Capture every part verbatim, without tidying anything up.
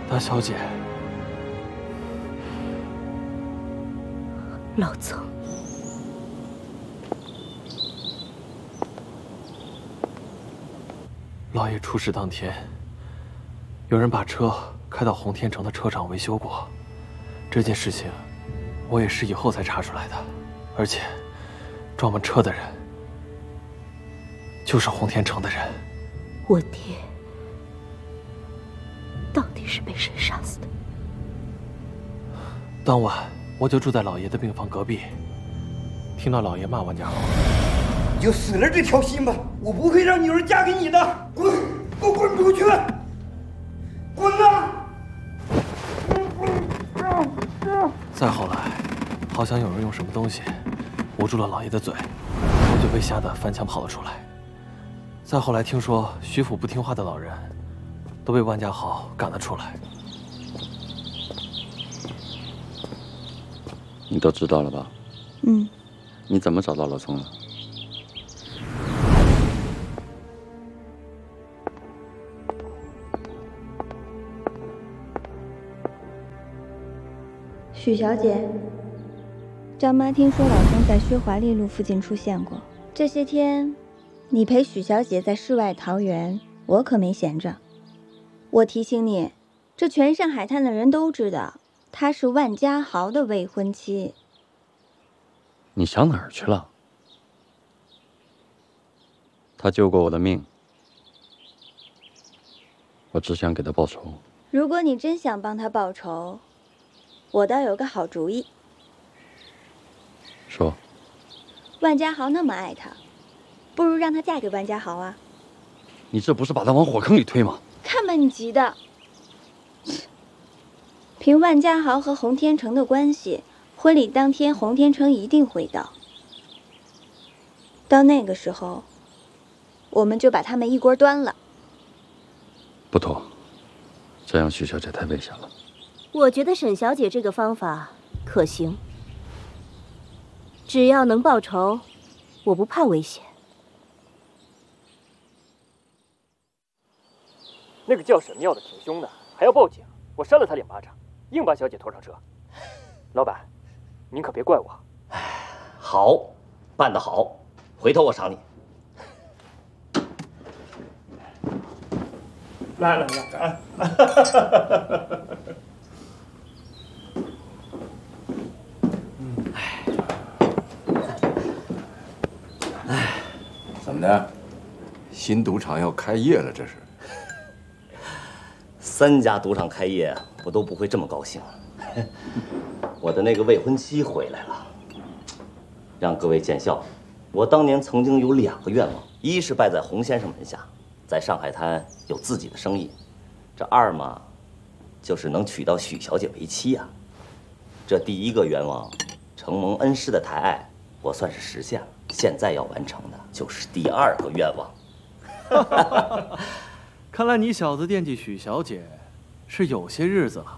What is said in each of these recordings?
大小姐， 老曾， 老爷出事当天，有人把车开到洪天城的车厂维修过。这件事情，我也是以后才查出来的。而且，撞我们车的人，就是洪天城的人。 我爹到底是被谁杀死的？ 当晚我就住在老爷的病房隔壁，听到老爷骂万家豪。 你就死了这条心吧！我不会让女儿嫁给你的！滚，给我滚出去！滚啊！ 再后来，好像有人用什么东西捂住了老爷的嘴，我就被吓得翻墙跑了出来。再后来听说徐府不听话的老人，都被万家豪赶了出来。 你都知道了吧？ 嗯。 你怎么找到老曾的？ 许小姐，张妈听说老曾在薛华丽路附近出现过。这些天，你陪许小姐在世外桃源，我可没闲着。我提醒你，这全上海滩的人都知道，她是万家豪的未婚妻。 你想哪儿去了？他救过我的命，我只想给他报仇。 如果你真想帮他报仇，我倒有个好主意。 说。 万家豪那么爱她，不如让她嫁给万家豪啊！ 你这不是把他往火坑里推吗？ 看把你急的！凭万家豪和洪天成的关系，婚礼当天洪天成一定会到。到那个时候，我们就把他们一锅端了。 不妥，这样许小姐太危险了。 我觉得沈小姐这个方法可行，只要能报仇，我不怕危险。 那个叫沈妙的挺凶的，还要报警，我扇了他两巴掌，硬把小姐拖上车。老板，您可别怪我。 哎，好，办得好，回头我赏你。 来来来， 哎，怎么的？新赌场要开业了，这是？ 三家赌场开业，我都不会这么高兴。我的那个未婚妻回来了，让各位见笑。我当年曾经有两个愿望，一是拜在洪先生门下，在上海滩有自己的生意；这二嘛，就是能娶到许小姐为妻呀。这第一个愿望，承蒙恩师的抬爱，我算是实现了。现在要完成的就是第二个愿望。 看来你小子惦记许小姐，是有些日子了。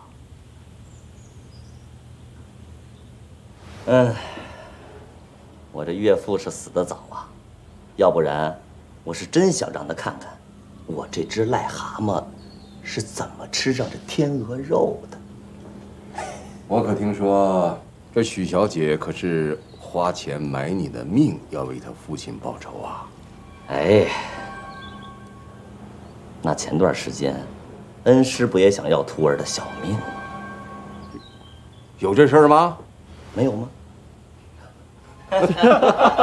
嗯，我这岳父是死得早啊，要不然我是真想让他看看，我这只癞蛤蟆是怎么吃上这天鹅肉的。 我可听说，这许小姐可是花钱买你的命，要为她父亲报仇啊！ 哎。那前段时间，恩师不也想要徒儿的小命吗？ 有这事儿吗？ 没有吗？